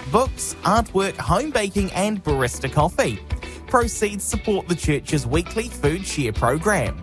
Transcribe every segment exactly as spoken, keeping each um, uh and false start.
books, artwork, home baking and barista coffee. Proceeds support the church's weekly food share program.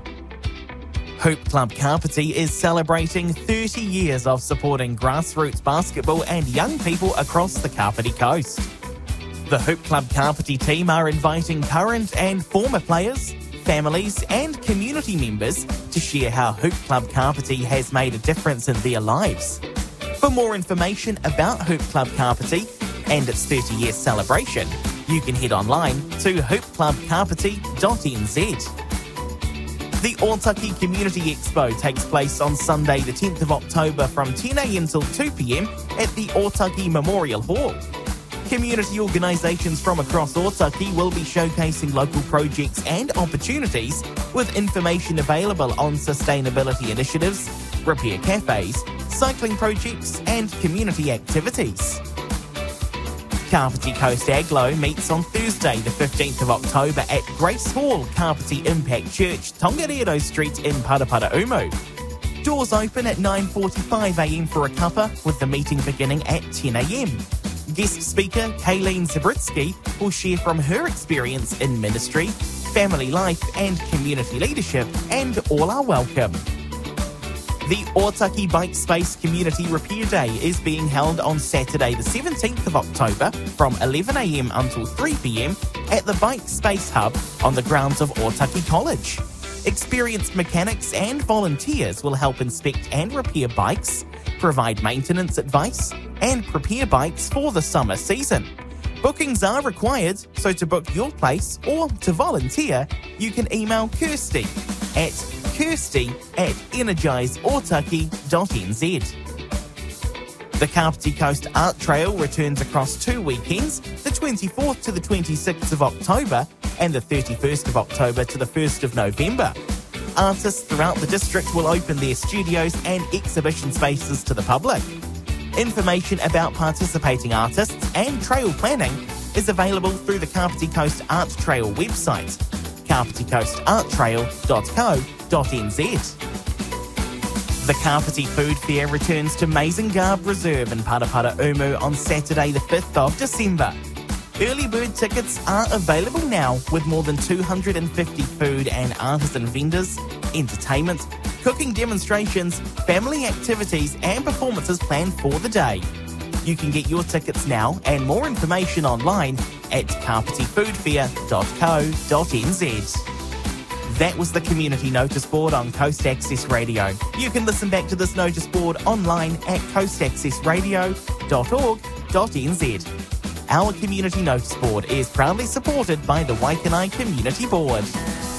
Hoop Club Kapiti is celebrating thirty years of supporting grassroots basketball and young people across the Kapiti coast. The Hoop Club Kapiti team are inviting current and former players, families and community members to share how Hoop Club Kapiti has made a difference in their lives. For more information about Hoop Club Kapiti and its thirty-year celebration, you can head online to hoop club kapiti dot n z. The Otaki Community Expo takes place on Sunday the tenth of October from ten a m till two p m at the Otaki Memorial Hall. Community organisations from across Otaki will be showcasing local projects and opportunities with information available on sustainability initiatives, repair cafes, cycling projects and community activities. Kapiti Coast Aglo meets on Thursday the fifteenth of October at Grace Hall, Kapiti Impact Church, Tongariro Street in Paraparaumu. Doors open at nine forty-five a m for a cuppa, with the meeting beginning at ten a m. Guest speaker Kayleen Zabritsky will share from her experience in ministry, family life and community leadership, and all are welcome. The Otaki Bike Space Community Repair Day is being held on Saturday the seventeenth of October from eleven a m until three p m at the Bike Space Hub on the grounds of Otaki College. Experienced mechanics and volunteers will help inspect and repair bikes, provide maintenance advice, and prepare bikes for the summer season. Bookings are required, so to book your place or to volunteer, you can email Kirsty at kirsty at energize otaki dot n z. The Kapiti Coast Art Trail returns across two weekends, the twenty-fourth to the twenty-sixth of October and the thirty-first of October to the first of November. Artists throughout the district will open their studios and exhibition spaces to the public. Information about participating artists and trail planning is available through the Kapiti Coast Art Trail website, kapiti coast art trail dot co dot n z. The Kapiti Food Fair returns to Mazengarb Reserve in Paraparaumu on Saturday the fifth of December. Early bird tickets are available now, with more than two hundred fifty food and artisan vendors, entertainment, cooking demonstrations, family activities and performances planned for the day. You can get your tickets now and more information online at kapiti food fair dot co dot n z. That was the community notice board on Coast Access Radio. You can listen back to this notice board online at coast access radio dot org dot n z. Our community notice board is proudly supported by the Waikanae Community Board.